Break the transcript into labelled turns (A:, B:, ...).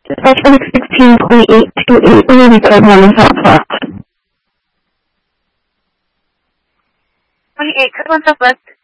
A: Dispatch 16.828 will be put on Southwest.
B: 28, Southwest.